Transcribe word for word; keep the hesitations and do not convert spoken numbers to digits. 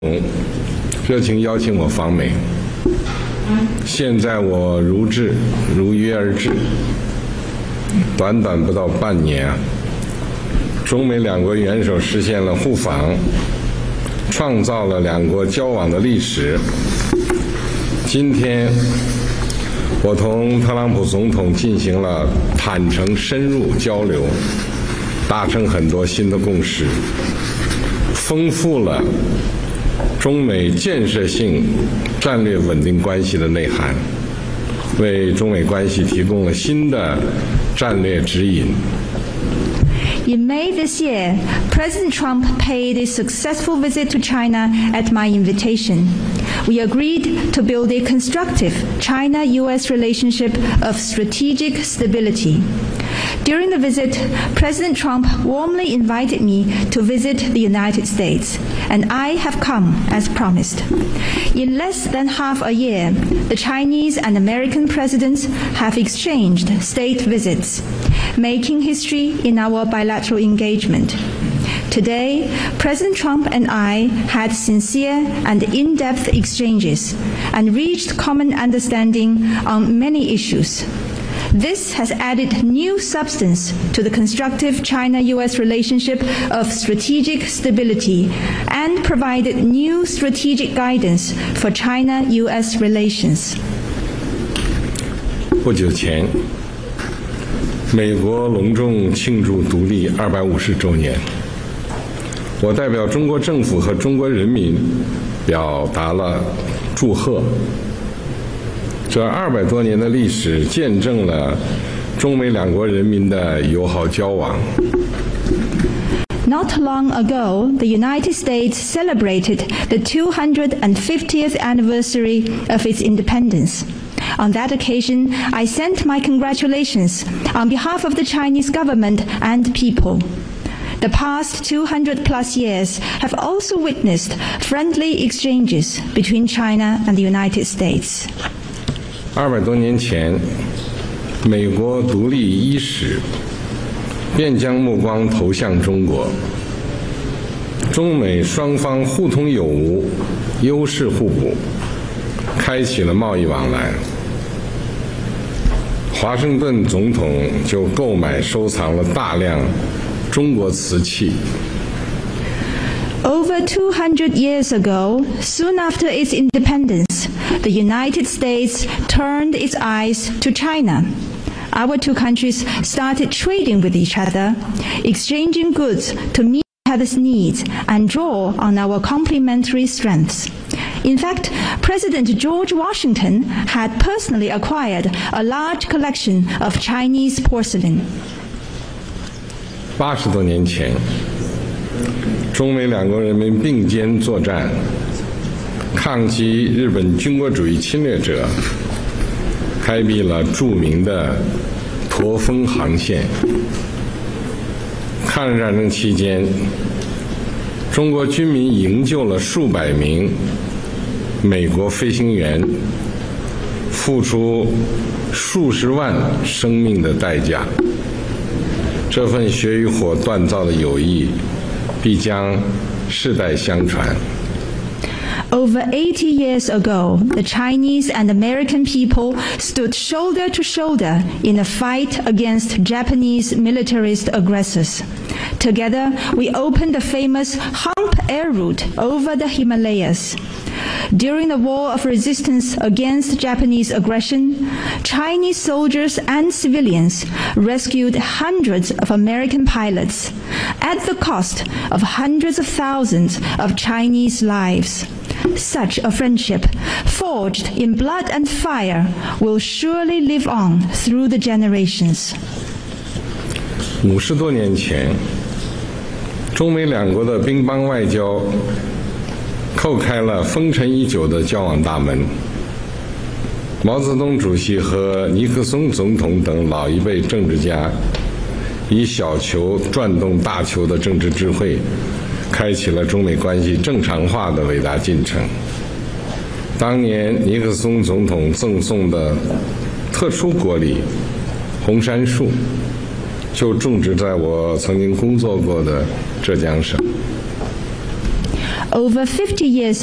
热情邀请我访美，现在我如至，如约而至。短短不到半年啊，中美两国元首实现了互访，创造了两国交往的历史。今天，我同特朗普总统进行了坦诚深入交流，达成很多新的共识，丰富了中美建设性战略稳定关系的内涵，为中美关系提供了新的战略指引。 In May this year, President Trump paid a successful visit to China at my invitation. We agreed to build a constructive China-U S relationship of strategic stability. During the visit, President Trump warmly invited me to visit the United States, and I have come as promised. In less than half a year, the Chinese and American presidents have exchanged state visits, making history in our bilateral engagement. Today, President Trump and I had sincere and in-depth exchanges and reached common understanding on many issues. This has added new substance to the constructive China-U S relationship of strategic stability and provided new strategic guidance for China-U S relations. 不久前，美国隆重庆祝独立二百五十周年。我代表中国政府和中国人民表达了祝贺。这二百多年的历史见证了中美两国人民的友好交往。 Not long ago, the United States celebrated the two hundred fiftieth anniversary of its independence. On that occasion, I sent my congratulations on behalf of the Chinese government and people. The past two hundred plus years have also witnessed friendly exchanges between China and the United States. 二百多年前，美国独立伊始，便将目光投向中国。中美双方互通有无，优势互补，开启了贸易往来。华盛顿总统就购买收藏了大量中国瓷器。 Over two hundred years ago, soon after its independence, the United States turned its eyes to China. Our two countries started trading with each other, exchanging goods to meet each other's needs and draw on our complementary strengths. In fact, President George Washington had personally acquired a large collection of Chinese porcelain. 八十多年前，中美两国人民并肩作战，抗击日本军国主义侵略者，开辟了著名的驼峰航线。抗日战争期间，中国军民营救了数百名美国飞行员，付出数十万生命的代价。这份血与火锻造的友谊，必将世代相传。 Over eighty years ago, the Chinese and American people stood shoulder to shoulder in a fight against Japanese militarist aggressors. Together, we opened the famous Hump Air Route over the Himalayas. During the War of Resistance against Japanese aggression, Chinese soldiers and civilians rescued hundreds of American pilots at the cost of hundreds of thousands of Chinese lives. Such a friendship, forged in blood and fire, will surely live on through the generations. 五十多年前，中美两国的乒乓外交叩开了封尘已久的交往大门。毛泽东主席和尼克松总统等老一辈政治家，以小球转动大球的政治智慧，开启了中美关系正常化的伟大进程。当年尼克松总统赠送的特殊国礼红杉树，就种植在我曾经工作过的浙江省。 over fifty years